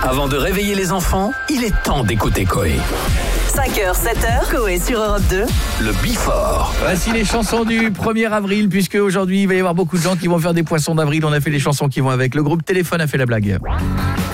Avant de réveiller les enfants, il est temps d'écouter Coé. 5h, 7h, Coé sur Europe 2. Le Before. Voici les chansons du 1er avril, puisque aujourd'hui il va y avoir beaucoup de gens qui vont faire des poissons d'avril. On a fait les chansons qui vont avec. Le groupe Téléphone a fait la blague.